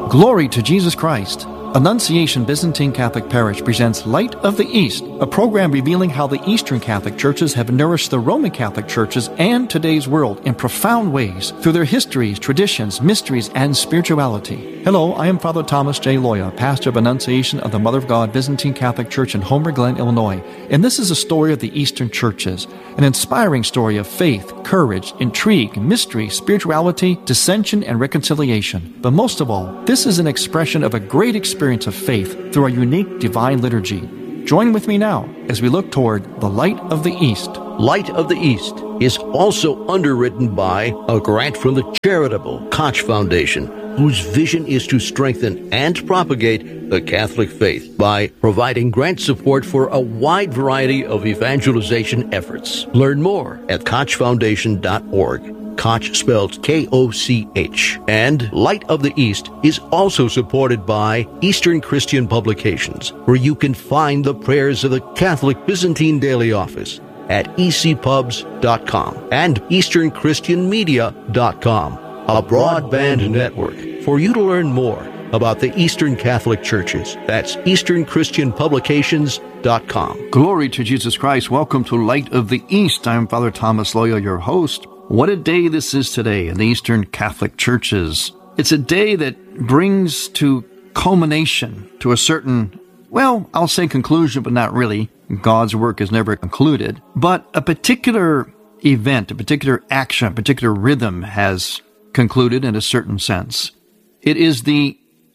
Glory to Jesus Christ. Annunciation Byzantine Catholic Parish presents Light of the East, a program revealing how the Eastern Catholic churches have nourished the Roman Catholic churches and today's world in profound ways through their histories, traditions, mysteries, and spirituality. Hello, I am Father Thomas J. Loya, pastor of Annunciation of the Mother of God Byzantine Catholic Church in Homer Glen, Illinois, and this is a story of the Eastern churches, an inspiring story of faith, courage, intrigue, mystery, spirituality, dissension, and reconciliation. But most of all, this is an expression of a great experience of faith through a unique divine liturgy. Join with me now as we look toward the Light of the East. Light of the East is also underwritten by a grant from the charitable Koch Foundation, whose vision is to strengthen and propagate the Catholic faith by providing grant support for a wide variety of evangelization efforts. Learn more at kochfoundation.org. Koch spelled K-O-C-H. And Light of the East is also supported by Eastern Christian Publications, where you can find the prayers of the Catholic Byzantine Daily Office at ecpubs.com and easternchristianmedia.com, a broadband network for you to learn more about the Eastern Catholic Churches. That's easternchristianpublications.com. Glory to Jesus Christ. Welcome to Light of the East. I'm Father Thomas Loya, your host. What a day this is today in the Eastern Catholic churches. It's a day that brings to culmination, to a certain, well, I'll say conclusion, but not really. God's work is never concluded. But a particular event, a particular action, a particular rhythm has concluded in a certain sense. It is the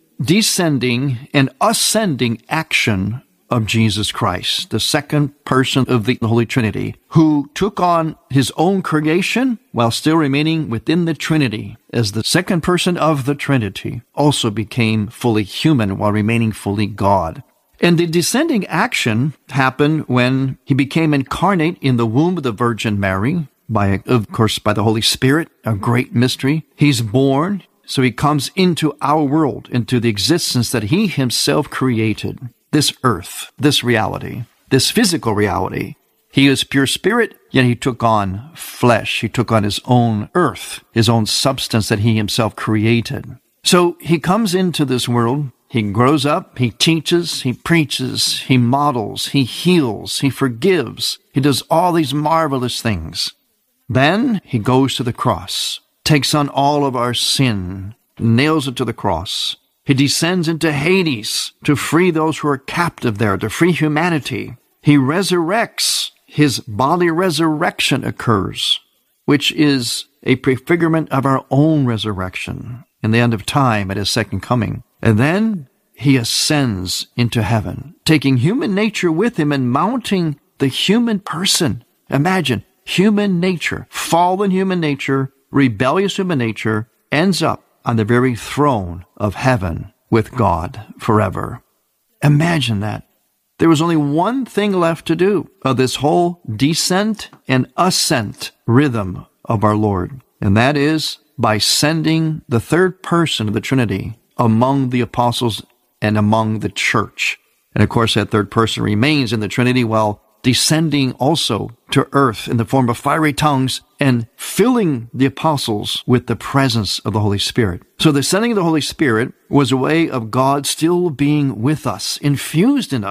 descending and ascending action of Jesus Christ, the second person of the Holy Trinity, who took on his own creation while still remaining within the Trinity. As the second person of the Trinity, also became fully human while remaining fully God. And the descending action happened when he became incarnate in the womb of the Virgin Mary, by the Holy Spirit, a great mystery. He's born, so he comes into our world, into the existence that he himself created. This earth, this reality, this physical reality. He is pure spirit, yet he took on flesh. He took on his own earth, his own substance that he himself created. So he comes into this world, he grows up, he teaches, he preaches, he models, he heals, he forgives. He does all these marvelous things. Then he goes to the cross, takes on all of our sin, nails it to the cross. He descends into Hades to free those who are captive there, to free humanity. He resurrects. His bodily resurrection occurs, which is a prefigurement of our own resurrection in the end of time at his second coming. And then he ascends into heaven, taking human nature with him and mounting the human person. Imagine, human nature, fallen human nature, rebellious human nature, ends up on the very throne of heaven with God forever. Imagine that. There was only one thing left to do of this whole descent and ascent rhythm of our Lord, and that is by sending the third person of the Trinity among the apostles and among the church. And of course, that third person remains in the Trinity while descending also to earth in the form of fiery tongues and filling the apostles with the presence of the Holy Spirit. So the sending of the Holy Spirit was a way of God still being with us, infused in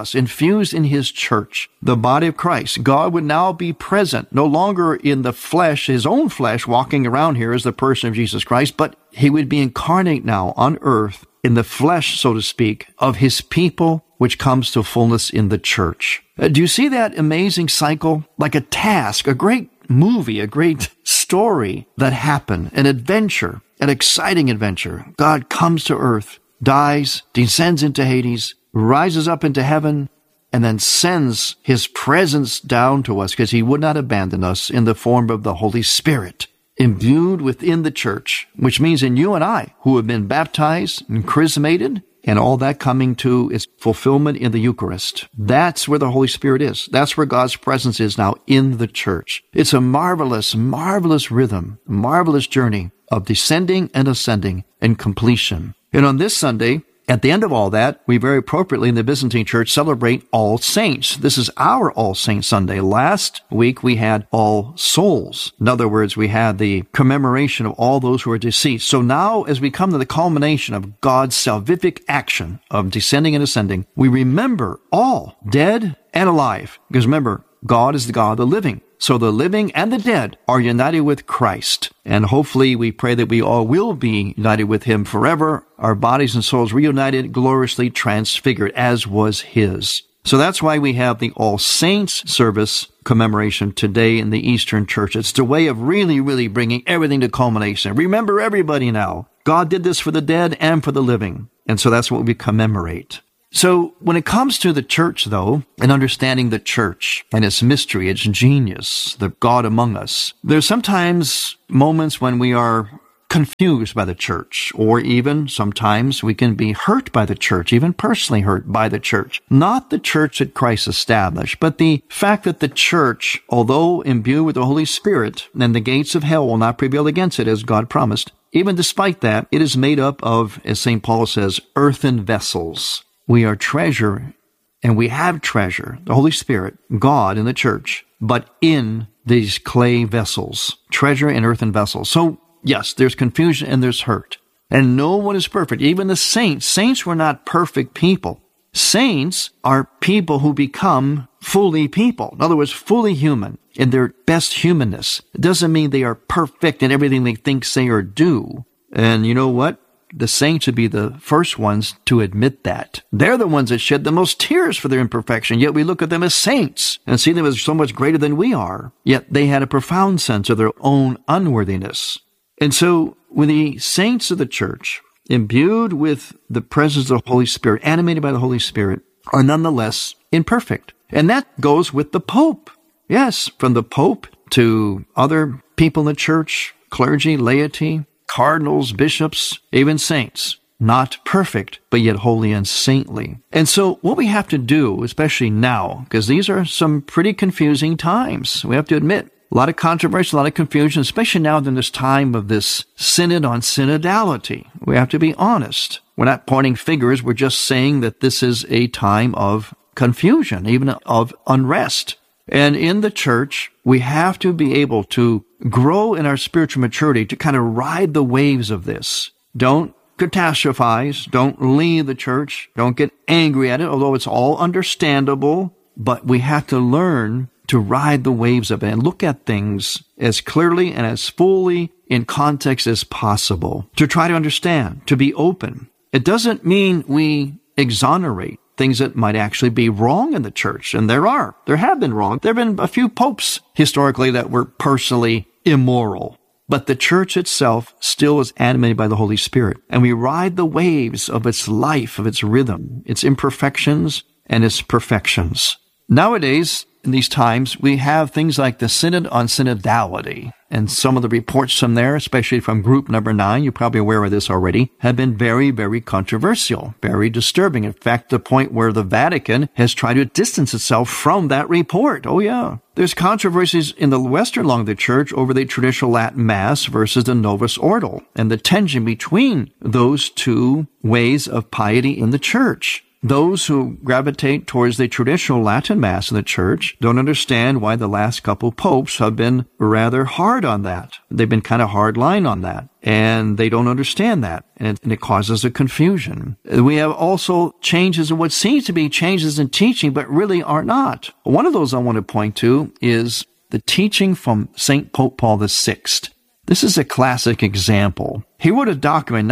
his church, the body of Christ. God would now be present, no longer in the flesh, his own flesh, walking around here as the person of Jesus Christ, but he would be incarnate now on earth in the flesh, so to speak, of his people, which comes to fullness in the church. Do you see that amazing cycle? Like a task, a great movie, a great story that happened, an adventure, an exciting adventure. God comes to earth, dies, descends into Hades, rises up into heaven, and then sends his presence down to us because he would not abandon us in the form of the Holy Spirit, imbued within the church, which means in you and I, who have been baptized and chrismated, and all that coming to its fulfillment in the Eucharist. That's where the Holy Spirit is. That's where God's presence is now in the church. It's a marvelous, marvelous rhythm, marvelous journey of descending and ascending and completion. And on this Sunday, At the end of all that, we very appropriately in the Byzantine Church celebrate All Saints. This is our All Saints Sunday. Last week we had All Souls. In other words, we had the commemoration of all those who are deceased. So now as we come to the culmination of God's salvific action of descending and ascending, we remember all, dead and alive. Because remember, God is the God of the living. So the living and the dead are united with Christ. And hopefully we pray that we all will be united with him forever, our bodies and souls reunited, gloriously transfigured, as was his. So that's why we have the All Saints service commemoration today in the Eastern Church. It's the way of really bringing everything to culmination. Remember everybody now. God did this for the dead and for the living. And so that's what we commemorate. So when it comes to the church, though, and understanding the church and its mystery, its genius, the God among us, there's sometimes moments when we are confused by the church, or even sometimes we can be hurt by the church, even personally hurt by the church. Not the church that Christ established, but the fact that the church, although imbued with the Holy Spirit, and the gates of hell will not prevail against it, as God promised, even despite that, it is made up of, as St. Paul says, earthen vessels. We are treasure, and we have treasure, the Holy Spirit, God in the church, but in these clay vessels, treasure in earthen vessels. So, yes, there's confusion and there's hurt. And no one is perfect. Even the saints. Saints were not perfect people. Saints are people who become fully people. In other words, fully human in their best humanness. It doesn't mean they are perfect in everything they think, say, or do. And you know what? The saints would be the first ones to admit that. They're the ones that shed the most tears for their imperfection, yet we look at them as saints and see them as so much greater than we are. Yet they had a profound sense of their own unworthiness. And so when the saints of the church, imbued with the presence of the Holy Spirit, animated by the Holy Spirit, are nonetheless imperfect. And that goes with the Pope. Yes, from the Pope to other people in the church, clergy, laity, cardinals, bishops, even saints, not perfect, but yet holy and saintly. And so what we have to do, especially now, because these are some pretty confusing times, we have to admit, a lot of controversy, a lot of confusion, especially now in this time of this synod on synodality. We have to be honest. We're not pointing fingers, we're just saying that this is a time of confusion, even of unrest. And in the church, we have to be able to grow in our spiritual maturity to kind of ride the waves of this. Don't catastrophize. Don't leave the church. Don't get angry at it, although it's all understandable. But we have to learn to ride the waves of it and look at things as clearly and as fully in context as possible. To try to understand, to be open. It doesn't mean we exonerate things that might actually be wrong in the church. And there have been wrong. There have been a few popes historically that were personally immoral. But the church itself still is animated by the Holy Spirit. And we ride the waves of its life, of its rhythm, its imperfections and its perfections. Nowadays, in these times, we have things like the Synod on Synodality. And some of the reports from there, especially from group number 9, you're probably aware of this already, have been very controversial, very disturbing. In fact, the point where the Vatican has tried to distance itself from that report. Oh, yeah. There's controversies in the Western long of the Church over the traditional Latin Mass versus the Novus Ordo and the tension between those two ways of piety in the Church. Those who gravitate towards the traditional Latin Mass in the Church don't understand why the last couple popes have been rather hard on that. They've been kind of hard line on that, and they don't understand that, and it causes a confusion. We have also changes in what seems to be changes in teaching, but really are not. One of those I want to point to is the teaching from St. Pope Paul VI. This is a classic example. He wrote a document in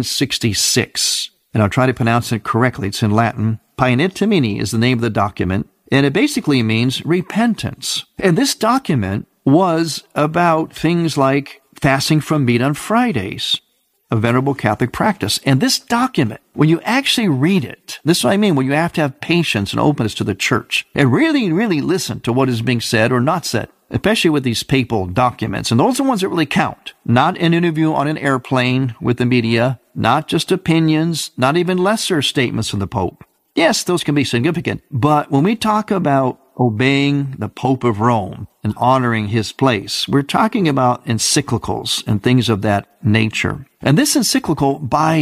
1966, and I'll try to pronounce it correctly. It's in Latin. Paenitemini is the name of the document, and it basically means repentance. And this document was about things like fasting from meat on Fridays, a venerable Catholic practice. And this document, when you actually read it, this is what I mean, when you have to have patience and openness to the church and really listen to what is being said or not said, especially with these papal documents. And those are the ones that really count. Not an interview on an airplane with the media, not just opinions, not even lesser statements from the Pope. Yes, those can be significant. But when we talk about obeying the Pope of Rome and honoring his place, we're talking about encyclicals and things of that nature. And this encyclical by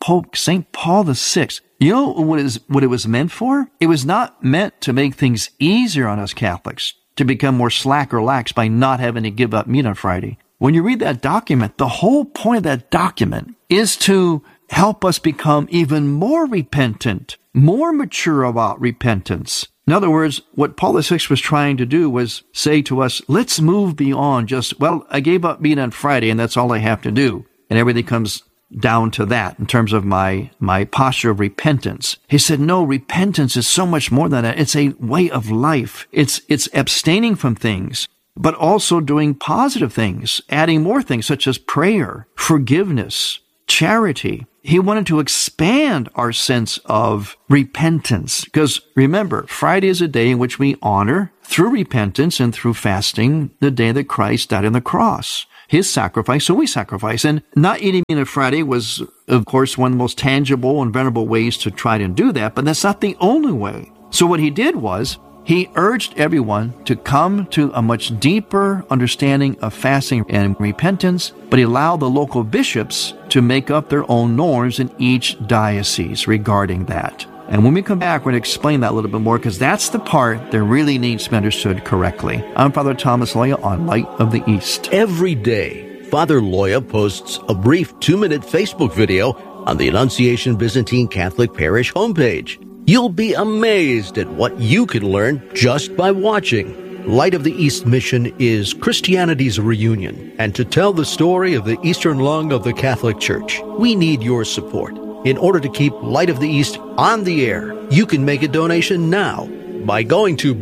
Pope St. Paul VI. You know what it was meant for? It was not meant to make things easier on us Catholics, to become more slack or lax by not having to give up meat on Friday. When you read that document, the whole point of that document is to help us become even more repentant, more mature about repentance. In other words, what Paul VI was trying to do was say to us, let's move beyond just, well, I gave up meat on Friday and that's all I have to do. And everything comes down to that in terms of my posture of repentance. He said, no, repentance is so much more than that. It's a way of life. It's abstaining from things, but also doing positive things, adding more things such as prayer, forgiveness, charity. He wanted to expand our sense of repentance because remember, Friday is a day in which we honor through repentance and through fasting the day that Christ died on the cross. His sacrifice, so we sacrifice. And not eating meat on Friday was, of course, one of the most tangible and venerable ways to try to do that, but that's not the only way. So what he did was, he urged everyone to come to a much deeper understanding of fasting and repentance, but he allowed the local bishops to make up their own norms in each diocese regarding that. And when we come back, we're going to explain that a little bit more because that's the part that really needs to be understood correctly. I'm Father Thomas Loya on Light of the East. Every day, Father Loya posts a brief 2-minute Facebook video on the Annunciation Byzantine Catholic Parish homepage. You'll be amazed at what you can learn just by watching. Light of the East mission is Christianity's reunion, and to tell the story of the Eastern lung of the Catholic Church, we need your support. In order to keep Light of the East on the air, you can make a donation now by going to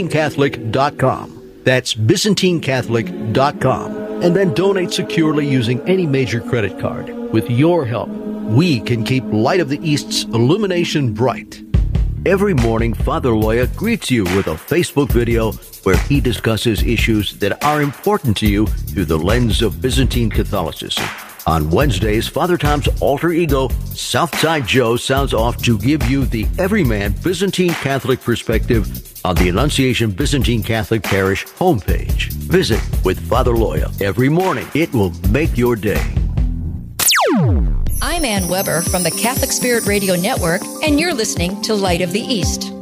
ByzantineCatholic.com. That's ByzantineCatholic.com. And then donate securely using any major credit card. With your help, we can keep Light of the East's illumination bright. Every morning, Father Loya greets you with a Facebook video where he discusses issues that are important to you through the lens of Byzantine Catholicism. On Wednesdays, Father Tom's alter ego, Southside Joe, sounds off to give you the everyman Byzantine Catholic perspective on the Annunciation Byzantine Catholic Parish homepage. Visit with Father Loya every morning. It will make your day. I'm Ann Weber from the Catholic Spirit Radio Network, and you're listening to Light of the East.